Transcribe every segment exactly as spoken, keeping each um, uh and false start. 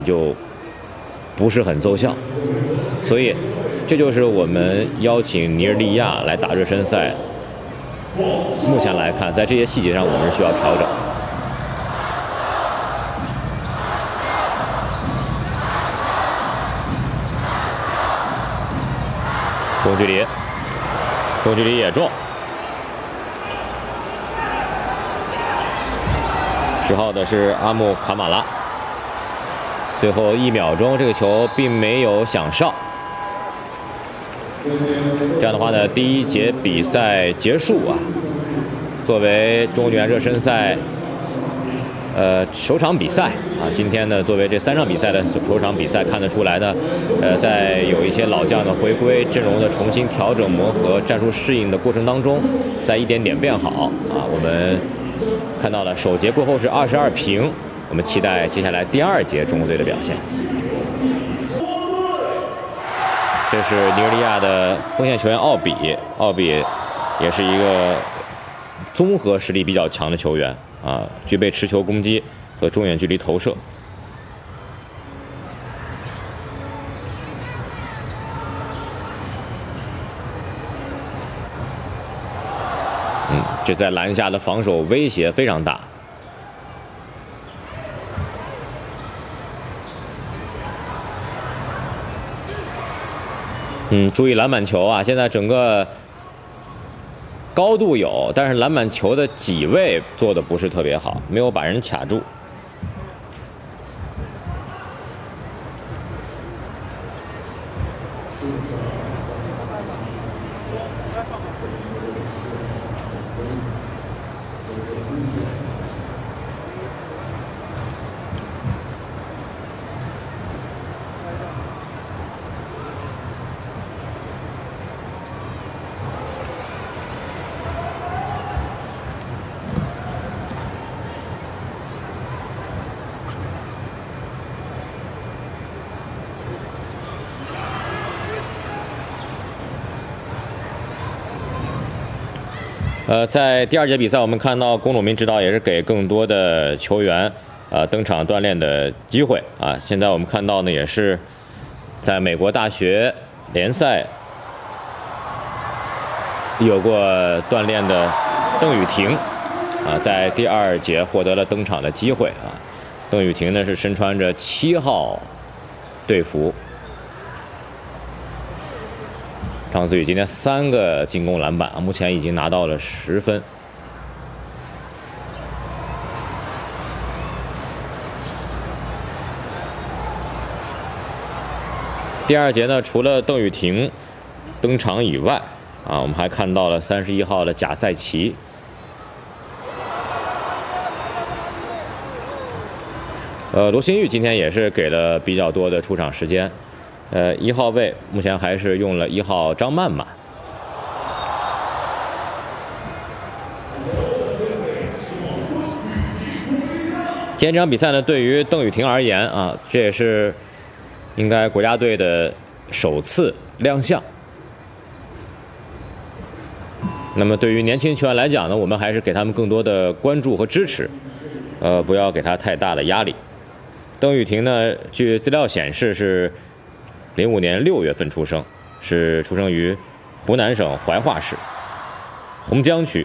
就不是很奏效，所以这就是我们邀请尼日利亚来打热身赛。目前来看，在这些细节上我们是需要调整。中距离，中距离也中。十号的是阿木卡马拉。最后一秒钟，这个球并没有响哨。这样的话呢，第一节比赛结束啊。作为中国女篮热身赛，呃，首场比赛啊，今天呢，作为这三场比赛的首场比赛，看得出来呢，呃，在有一些老将的回归、阵容的重新调整、磨合、战术适应的过程当中，在一点点变好啊。我们看到了首节过后是二十二平。我们期待接下来第二节中国队的表现。这是尼日利亚的锋线球员奥比，奥比也是一个综合实力比较强的球员啊，具备持球攻击和中远距离投射。嗯，这在篮下的防守威胁非常大。嗯，注意篮板球啊！现在整个高度有，但是篮板球的几位做的不是特别好，没有把人卡住。呃，在第二节比赛，我们看到龚鲁民指导也是给更多的球员呃登场锻炼的机会啊。现在我们看到呢，也是在美国大学联赛有过锻炼的邓雨婷啊，在第二节获得了登场的机会啊。邓雨婷呢是身穿着七号队服。张思雨今天三个进攻篮板啊，目前已经拿到了十分。第二节呢，除了邓雨婷登场以外，啊，我们还看到了三十一号的贾赛琪。呃，罗新玉今天也是给了比较多的出场时间。呃，一号位目前还是用了一号张曼曼。今天这场比赛呢，对于邓雨婷而言啊，这也是应该国家队的首次亮相。那么对于年轻球员来讲呢，我们还是给他们更多的关注和支持，呃，不要给他太大的压力。邓雨婷呢，据资料显示是零五年六月份出生，是出生于湖南省怀化市洪江区。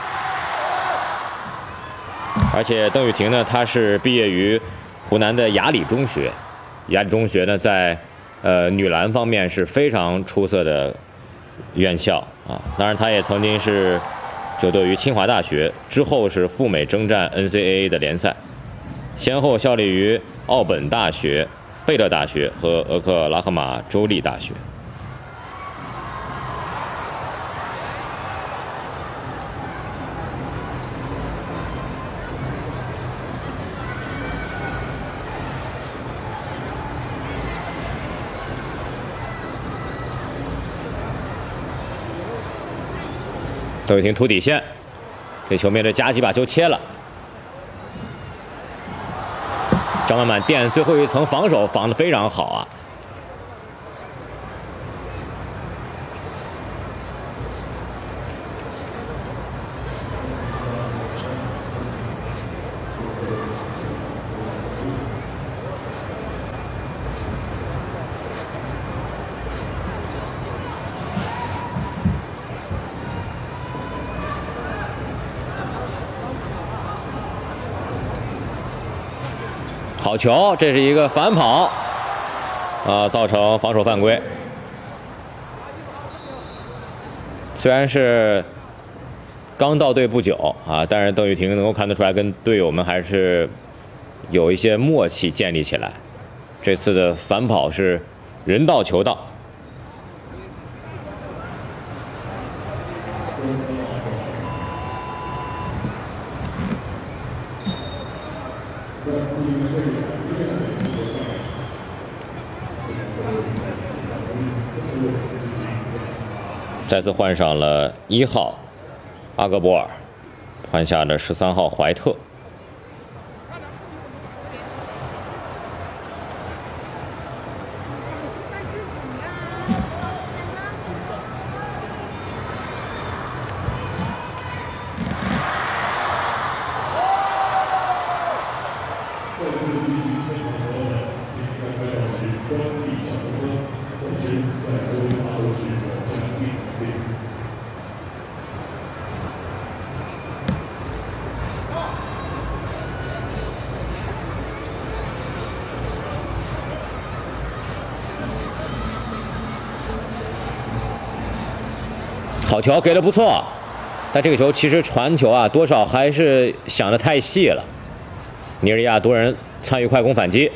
而且邓雨婷呢，她是毕业于湖南的雅礼中学，雅礼中学呢在呃女篮方面是非常出色的院校啊。当然，她也曾经是就读于清华大学，之后是赴美征战 N C A A 的联赛，先后效力于奥本大学、贝勒大学和俄克拉荷马州立大学。邓雨婷突底线，这球面对夹击把球切了。张曼曼垫最后一层防守防得非常好啊！ 好球，这是一个反跑，啊，造成防守犯规。虽然是刚到队不久啊，但是邓雨婷能够看得出来，跟队友们还是有一些默契建立起来。这次的反跑是人到球到。 再次换上了一号阿格博尔，换下了十三号怀特。好球给的不错，但这个球其实传球啊，多少还是想的太细了。尼日利亚多人参与快攻反击，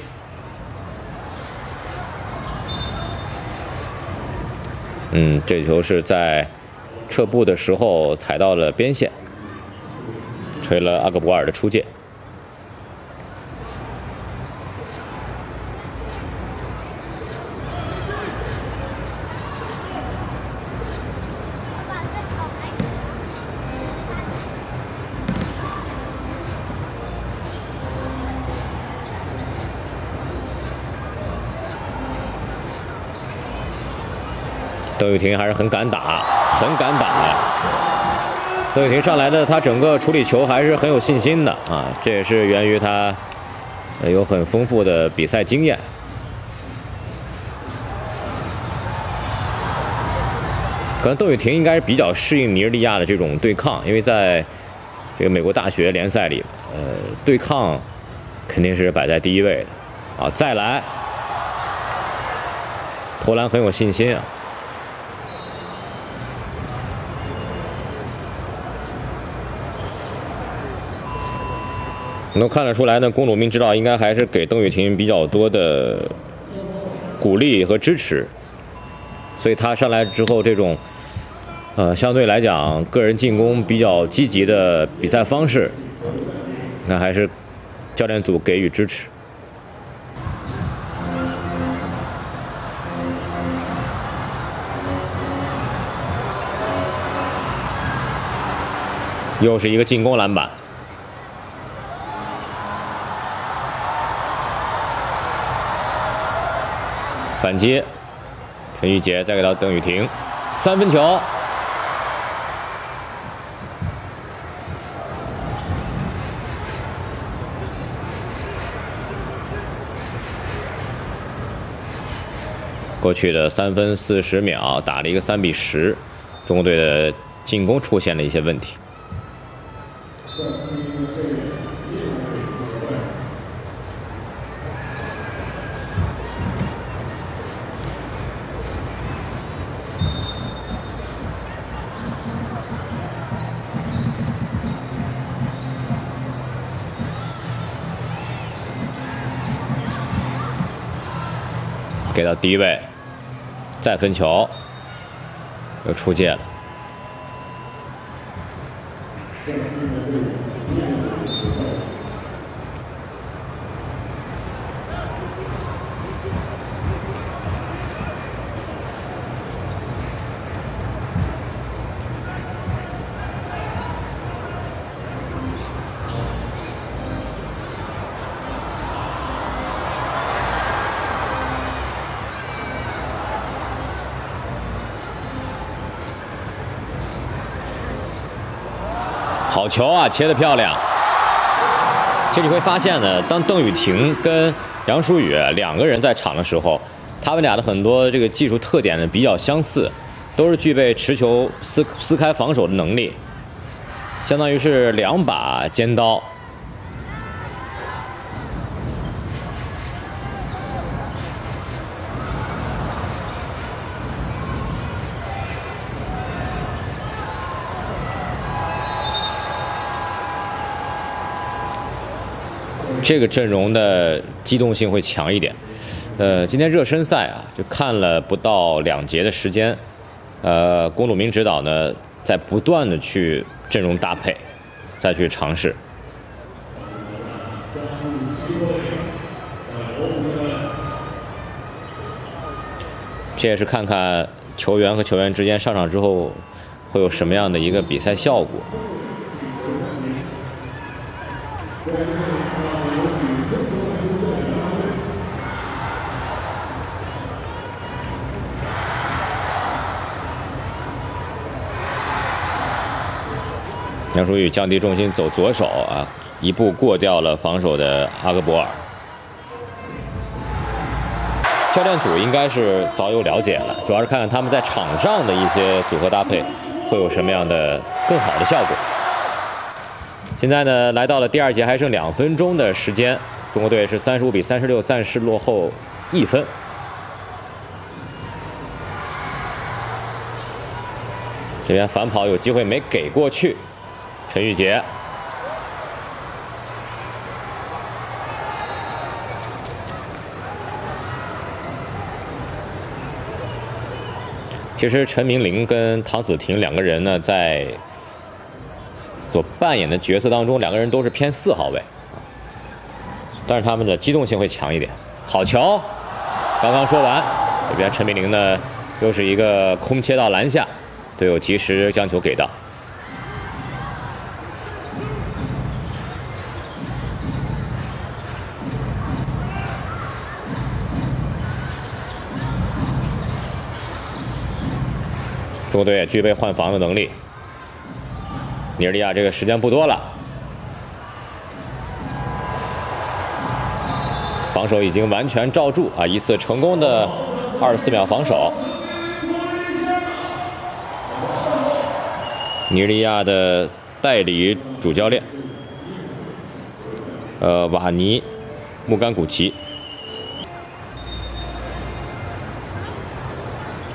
嗯，这球是在撤步的时候踩到了边线，吹了阿格博尔的出界。 邓雨婷还是很敢打，很敢打的。邓雨婷上来的，她整个处理球还是很有信心的啊，这也是源于她有很丰富的比赛经验。可能邓雨婷应该是比较适应尼日利亚的这种对抗，因为在这个美国大学联赛里，呃，对抗肯定是摆在第一位的啊。再来，投篮很有信心啊。 能看得出来呢，龚鲁明指导应该还是给邓雨婷比较多的鼓励和支持，所以他上来之后这种，呃，相对来讲个人进攻比较积极的比赛方式，那还是教练组给予支持。又是一个进攻篮板。 反击，陈玉洁再给到邓雨婷，三分球。过去的三分四十秒打了一个三比十，中国队的进攻出现了一些问题。 给到低位，再分球，又出界了。好球啊，切得漂亮！其实你会发现呢，当邓雨婷跟杨舒雨两个人在场的时候，他们俩的很多这个技术特点呢比较相似，都是具备持球撕撕开防守的能力，相当于是两把尖刀。 这个阵容的机动性会强一点。呃，今天热身赛啊，就看了不到两节的时间，呃，龚鲁明指导呢，在不断的去阵容搭配，再去尝试。这也是看看球员和球员之间上场之后会有什么样的一个比赛效果。杨舒宇降低重心走左手啊，一步过掉了防守的阿格博尔。教练组应该是早有了解了，主要是看看他们在场上的一些组合搭配会有什么样的更好的效果。现在呢，来到了第二节，还剩两分钟的时间，中国队是三十五比三十六，暂时落后一分。这边反跑有机会没给过去，陈玉杰。其实陈明玲跟唐子婷两个人呢，在所扮演的角色当中，两个人都是偏四号位啊，但是他们的机动性会强一点。好球！刚刚说完，这边陈明玲呢，又是一个空切到篮下，队友及时将球给到。中国队也具备换防的能力。尼日利亚这个时间不多了，防守已经完全罩住啊！一次成功的二十四秒防守。尼日利亚的代理主教练，呃，瓦尼穆甘古奇。